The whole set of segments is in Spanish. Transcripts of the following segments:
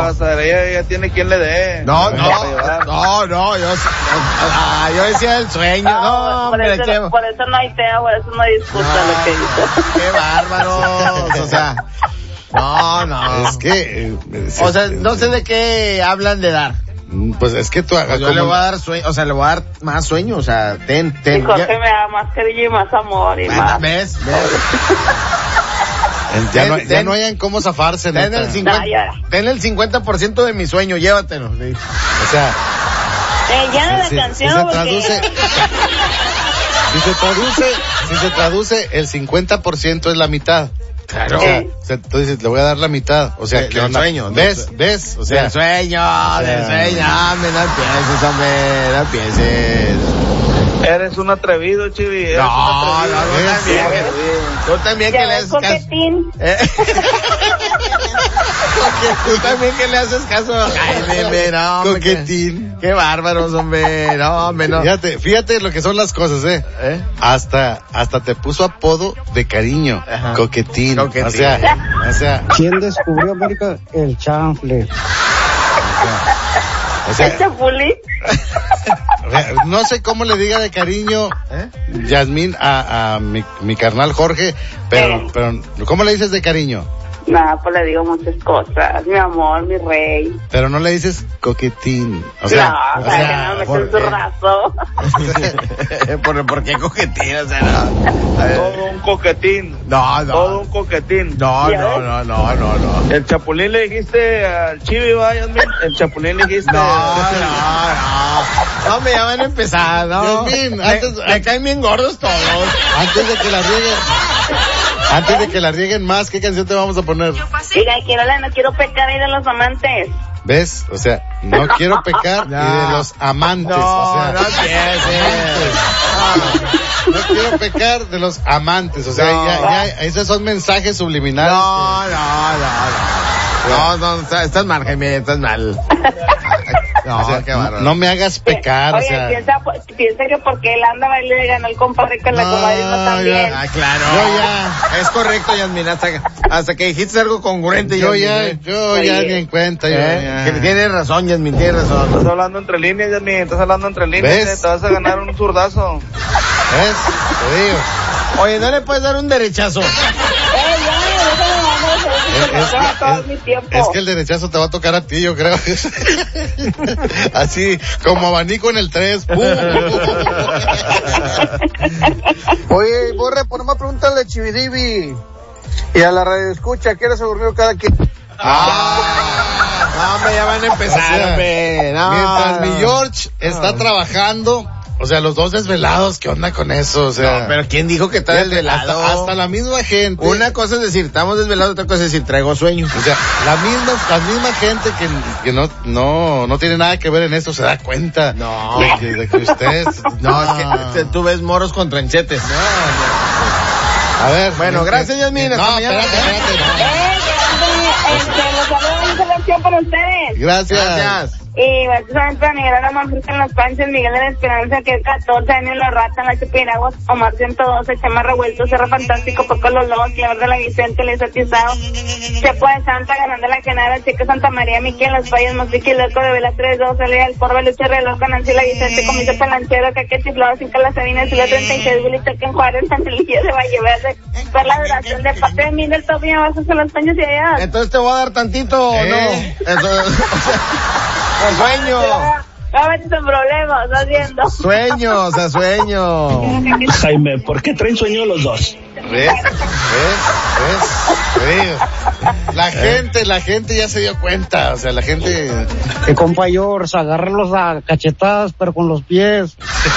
o sea, ella tiene quien le dé. No, yo decía el sueño. No, por eso no hay tema, por eso no discuta lo que dice. Qué bárbaros, o sea. No. Es que... o sea, no sé de qué hablan de dar. Pues es que tú... Yo le voy a dar sueño, o sea, le voy a dar más sueño, o sea, ten. Y Jorge me da más cariño y más amor y más. ¿Ves? Ya no hayan cómo zafarse. Ten el 50% de mi sueño, llévatelo. Sí. O sea... ya la canción, si se traduce, el 50% es la mitad. Claro. O sea, tú dices, le voy a dar la mitad. O sea, ¿qué onda? Sueño. ¿Ves? O sea. Del sueño. No empieces. Eres un atrevido, Chivi. Tú también que le haces caso. Tú también que le haces caso. Ay, no, Coquetín. Qué bárbaros, hombre. No. Fíjate lo que son las cosas, Hasta te puso apodo de cariño. Ajá. Coquetín. O sea. ¿Quién descubrió América? El chanfle. O sea, ¿el chapulín? No sé cómo le diga de cariño Yasmín a mi carnal Jorge, pero ¿cómo le dices de cariño? Nada, pues le digo muchas cosas, mi amor, mi rey. Pero no le dices coquetín, que no me metes un raso. ¿Por qué coquetín? O sea, todo un coquetín. No. Todo un coquetín. No. El chapulín le dijiste al Chivi, Yasmín. El chapulín le dijiste. No, me van a empezar, ¿no? Yasmín, me caen bien gordos todos. Antes de que la rieguen más, ¿qué canción te vamos a poner? Diga, no quiero pecar ahí de los amantes. ¿Ves? O sea, no quiero pecar y de los amantes. No quiero pecar de los amantes. O sea, ya esos son mensajes subliminales. No, estás mal, Jaime, estás mal. O sea, no me hagas pecar. Oye, piensa que porque él anda baile le ganó el compadre con la comadre también. Claro. Es correcto, Yasmín, hasta que dijiste algo congruente. Yo ya ni en cuenta. Que tienes razón, Yasmín, tienes razón. Estás hablando entre líneas, Yasmín, ¿Ves? Te vas a ganar un zurdazo. ¿Ves? Te digo. Oye, ¿no le puedes dar un derechazo? Es que el derechazo te va a tocar a ti, yo creo. Así, como abanico en el 3. Oye, Borre, por más pregúntale a Chividivi y a la radio escucha, ¿qué se durmió cada quien? Hombre, ya van a empezar, hombre. Mientras mi George está trabajando, o sea, los dos desvelados, ¿qué onda con eso? O sea, pero ¿quién dijo que está desvelado? Hasta la misma gente. Una cosa es decir, estamos desvelados, otra cosa es decir, traigo sueño. O sea, la misma gente que no tiene nada que ver en esto se da cuenta. No. De que ustedes. Es que tú ves moros con tranchetes. A ver. Bueno, gracias, Yasmín. Hasta mañana. Espérate. Los saludos de selección para ustedes. Gracias. Y precisamente a Miguel Alamón en los Panchos, Miguel de la Esperanza, que es 14 años, La Rata, La Chupiraguas, Omar 112, Chama Revuelto, Cerro Fantástico, Poco Lolón, Clever de la Vicente, Lisa Tizao, Chepo de Santa, Ganando la Canara, Chica Santa María, Miquel, Las Fallas, Mosquique, Loco de Vela 32, Salida del Porro, Lucha Reloj, Nancy la Vicente, Comiso Palanchero, Caque Chiflado, Cinca Las Sabinas, Sila 36, Billy Toque en Juárez, Santelillo de Valle Verde, por la duración de parte de mí del top y abajo son los paños y allá. Entonces te voy a dar tantito, ¿no? Eso, sueño. No metes en problemas, ¿estás viendo? Sueño. Jaime, ¿por qué traen sueño los dos? ¿Ves? La gente ya se dio cuenta, o sea, la gente... Que compa George, agárralos a cachetadas, pero con los pies.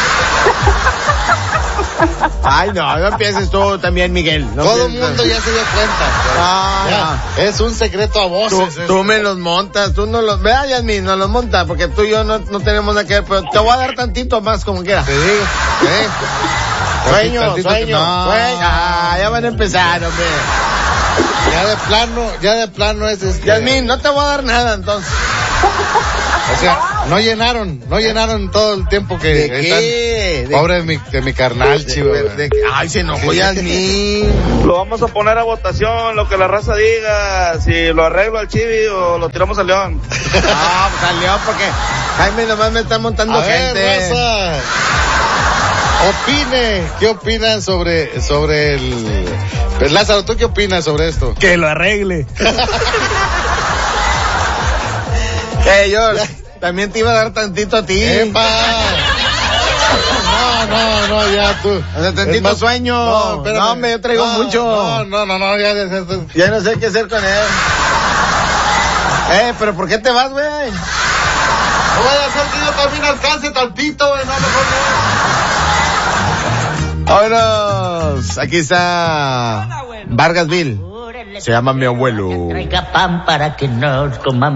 Ay, no empieces tú también, Miguel. Todo el mundo ya se dio cuenta. Es un secreto a voces. Tú me los montas, tú no los... Vea, Yasmín, no los montas, porque tú y yo no tenemos nada que ver, pero te voy a dar tantito más como quiera. Te digo, Sueño. Ya van a empezar, hombre. Ya de plano es... Yasmín, no te voy a dar nada, entonces. O sea, no llenaron todo el tiempo que ¿De qué? están. Pobre de mi carnal, chivo. Ay, se enojó Yasmín. Lo vamos a poner a votación, lo que la raza diga, si lo arreglo al Chivi o lo tiramos al León. No, pues al León porque Jaime nomás me está montando A gente. ver, raza. ¿Qué opinan sobre el... Lázaro, ¿tú qué opinas sobre esto? Que lo arregle. George, también te iba a dar tantito a ti. ¡Epa! No, ya tú. O sea, tantito sueño. No, espérame. No, hombre, yo traigo mucho. No, ya. Ya no sé qué hacer con él. Pero ¿por qué te vas, güey? No vaya a ser que yo también alcance tantito, güey, no, mejor no. Vámonos. Aquí está Vargasville. Se llama Mi Abuelo. Traiga pan para que nos comamos.